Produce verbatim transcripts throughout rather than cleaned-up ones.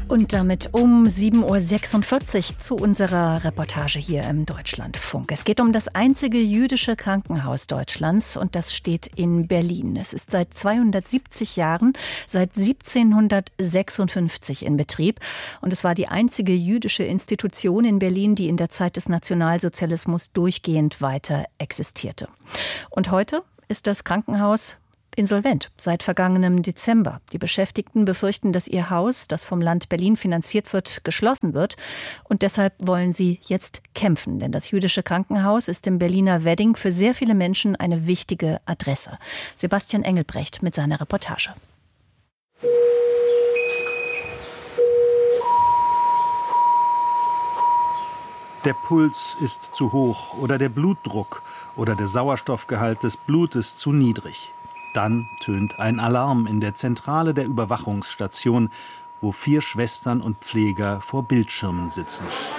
Und damit um sieben Uhr sechsundvierzig zu unserer Reportage hier im Deutschlandfunk. Es geht um das einzige jüdische Krankenhaus Deutschlands und das steht in Berlin. Es ist seit zweihundertsiebzig Jahren, seit siebzehnhundertsechsundfünfzig in Betrieb. Und es war die einzige jüdische Institution in Berlin, die in der Zeit des Nationalsozialismus durchgehend weiter existierte. Und heute ist das Krankenhaus insolvent seit vergangenem Dezember. Die Beschäftigten befürchten, dass ihr Haus, das vom Land Berlin finanziert wird, geschlossen wird. Und deshalb wollen sie jetzt kämpfen. Denn das jüdische Krankenhaus ist im Berliner Wedding für sehr viele Menschen eine wichtige Adresse. Sebastian Engelbrecht mit seiner Reportage. Der Puls ist zu hoch oder der Blutdruck oder der Sauerstoffgehalt des Blutes zu niedrig. Dann tönt ein Alarm in der Zentrale der Überwachungsstation, wo vier Schwestern und Pfleger vor Bildschirmen sitzen.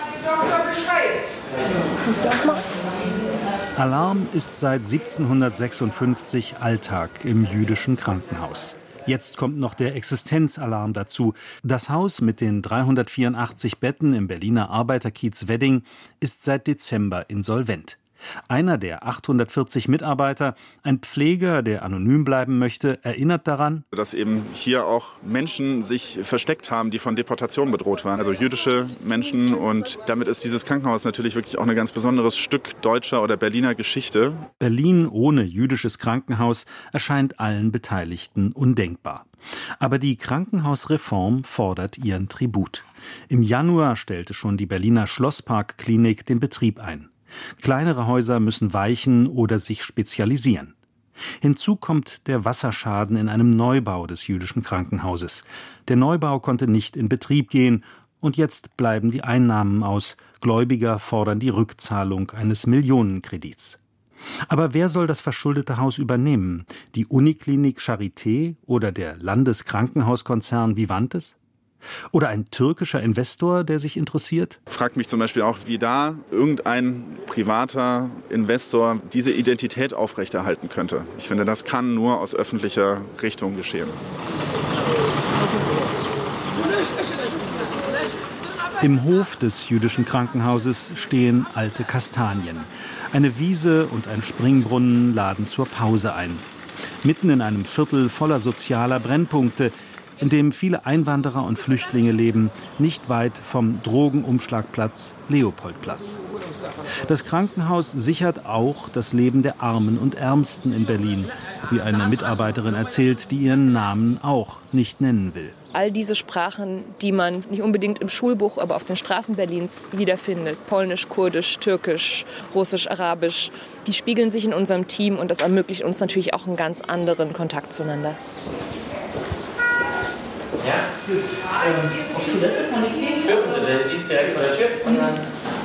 Alarm ist seit siebzehnhundertsechsundfünfzig Alltag im jüdischen Krankenhaus. Jetzt kommt noch der Existenzalarm dazu. Das Haus mit den dreihundertvierundachtzig Betten im Berliner Arbeiterkiez Wedding ist seit Dezember insolvent. Einer der achthundertvierzig Mitarbeiter, ein Pfleger, der anonym bleiben möchte, erinnert daran, dass eben hier auch Menschen sich versteckt haben, die von Deportation bedroht waren. Also jüdische Menschen, und damit ist dieses Krankenhaus natürlich wirklich auch ein ganz besonderes Stück deutscher oder Berliner Geschichte. Berlin ohne jüdisches Krankenhaus erscheint allen Beteiligten undenkbar. Aber die Krankenhausreform fordert ihren Tribut. Im Januar stellte schon die Berliner Schlossparkklinik den Betrieb ein. Kleinere Häuser müssen weichen oder sich spezialisieren. Hinzu kommt der Wasserschaden in einem Neubau des jüdischen Krankenhauses. Der Neubau konnte nicht in Betrieb gehen und jetzt bleiben die Einnahmen aus. Gläubiger fordern die Rückzahlung eines Millionenkredits. Aber wer soll das verschuldete Haus übernehmen? Die Uniklinik Charité oder der Landeskrankenhauskonzern Vivantes? Oder ein türkischer Investor, der sich interessiert? Fragt mich zum Beispiel auch, wie da irgendein privater Investor diese Identität aufrechterhalten könnte. Ich finde, das kann nur aus öffentlicher Richtung geschehen. Im Hof des jüdischen Krankenhauses stehen alte Kastanien. Eine Wiese und ein Springbrunnen laden zur Pause ein. Mitten in einem Viertel voller sozialer Brennpunkte, in dem viele Einwanderer und Flüchtlinge leben, nicht weit vom Drogenumschlagplatz Leopoldplatz. Das Krankenhaus sichert auch das Leben der Armen und Ärmsten in Berlin, wie eine Mitarbeiterin erzählt, die ihren Namen auch nicht nennen will. All diese Sprachen, die man nicht unbedingt im Schulbuch, aber auf den Straßen Berlins wiederfindet, Polnisch, Kurdisch, Türkisch, Russisch, Arabisch, die spiegeln sich in unserem Team und das ermöglicht uns natürlich auch einen ganz anderen Kontakt zueinander. Ja, gut. Ähm, auf Toilette? Dürfen Sie denn? Die ist direkt vor der Tür. Und dann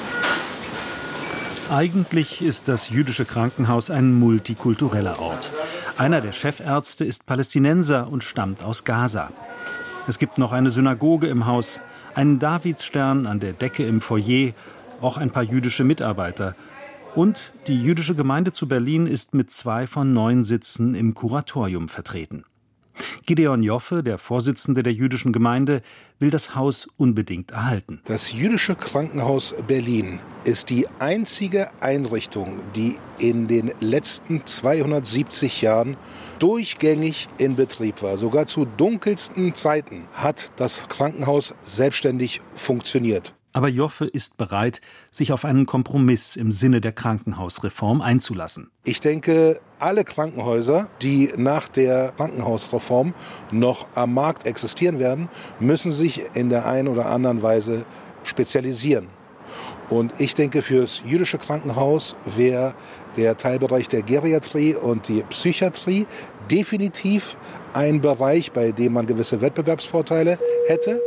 Eigentlich ist das jüdische Krankenhaus ein multikultureller Ort. Einer der Chefärzte ist Palästinenser und stammt aus Gaza. Es gibt noch eine Synagoge im Haus, einen Davidsstern an der Decke im Foyer, auch ein paar jüdische Mitarbeiter. Und die jüdische Gemeinde zu Berlin ist mit zwei von neun Sitzen im Kuratorium vertreten. Gideon Joffe, der Vorsitzende der jüdischen Gemeinde, will das Haus unbedingt erhalten. Das jüdische Krankenhaus Berlin ist die einzige Einrichtung, die in den letzten zweihundertsiebzig Jahren durchgängig in Betrieb war. Sogar zu dunkelsten Zeiten hat das Krankenhaus selbstständig funktioniert. Aber Joffe ist bereit, sich auf einen Kompromiss im Sinne der Krankenhausreform einzulassen. Ich denke, alle Krankenhäuser, die nach der Krankenhausreform noch am Markt existieren werden, müssen sich in der einen oder anderen Weise spezialisieren. Und ich denke, für das jüdische Krankenhaus wäre der Teilbereich der Geriatrie und die Psychiatrie definitiv ein Bereich, bei dem man gewisse Wettbewerbsvorteile hätte.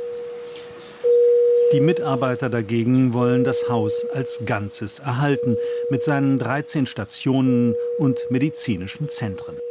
Die Mitarbeiter dagegen wollen das Haus als Ganzes erhalten, mit seinen dreizehn Stationen und medizinischen Zentren.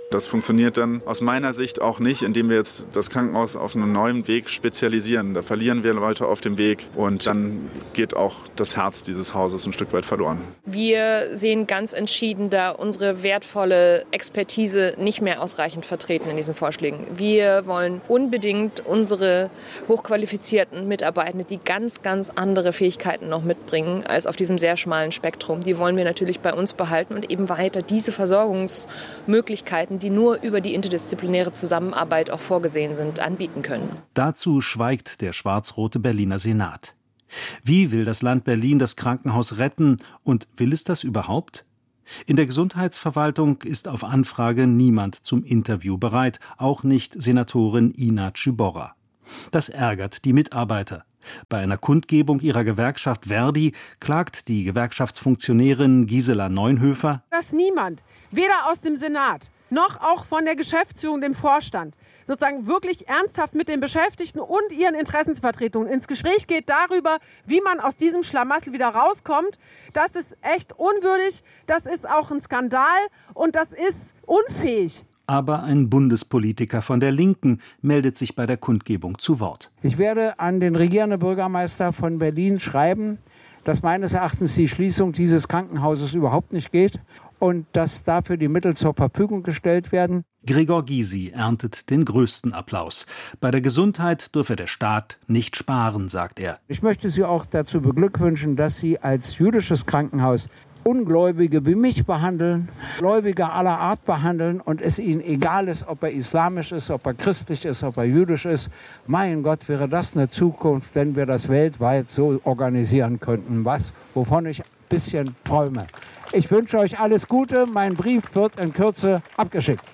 Das funktioniert dann aus meiner Sicht auch nicht, indem wir jetzt das Krankenhaus auf einen neuen Weg spezialisieren. Da verlieren wir Leute auf dem Weg und dann geht auch das Herz dieses Hauses ein Stück weit verloren. Wir sehen ganz entschieden da unsere wertvolle Expertise nicht mehr ausreichend vertreten in diesen Vorschlägen. Wir wollen unbedingt unsere hochqualifizierten Mitarbeitenden, die ganz, ganz andere Fähigkeiten noch mitbringen als auf diesem sehr schmalen Spektrum. Die wollen wir natürlich bei uns behalten und eben weiter diese Versorgungsmöglichkeiten, die nur über die interdisziplinäre Zusammenarbeit auch vorgesehen sind, anbieten können. Dazu schweigt der schwarz-rote Berliner Senat. Wie will das Land Berlin das Krankenhaus retten und will es das überhaupt? In der Gesundheitsverwaltung ist auf Anfrage niemand zum Interview bereit, auch nicht Senatorin Ina Tschibora. Das ärgert die Mitarbeiter. Bei einer Kundgebung ihrer Gewerkschaft Verdi klagt die Gewerkschaftsfunktionärin Gisela Neunhöfer, dass niemand, weder aus dem Senat noch auch von der Geschäftsführung, dem Vorstand, sozusagen wirklich ernsthaft mit den Beschäftigten und ihren Interessensvertretungen ins Gespräch geht darüber, wie man aus diesem Schlamassel wieder rauskommt. Das ist echt unwürdig, das ist auch ein Skandal und das ist unfähig. Aber ein Bundespolitiker von der Linken meldet sich bei der Kundgebung zu Wort. Ich werde an den regierenden Bürgermeister von Berlin schreiben, dass meines Erachtens die Schließung dieses Krankenhauses überhaupt nicht geht und dass dafür die Mittel zur Verfügung gestellt werden. Gregor Gysi erntet den größten Applaus. Bei der Gesundheit dürfe der Staat nicht sparen, sagt er. Ich möchte Sie auch dazu beglückwünschen, dass Sie als jüdisches Krankenhaus Ungläubige wie mich behandeln, Gläubige aller Art behandeln und es ihnen egal ist, ob er islamisch ist, ob er christlich ist, ob er jüdisch ist. Mein Gott, wäre das eine Zukunft, wenn wir das weltweit so organisieren könnten, was, wovon ich ein bisschen träume. Ich wünsche euch alles Gute. Mein Brief wird in Kürze abgeschickt.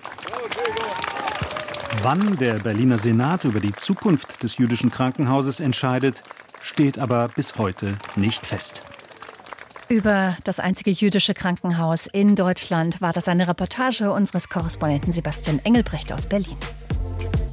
Wann der Berliner Senat über die Zukunft des jüdischen Krankenhauses entscheidet, steht aber bis heute nicht fest. Über das einzige jüdische Krankenhaus in Deutschland war das eine Reportage unseres Korrespondenten Sebastian Engelbrecht aus Berlin.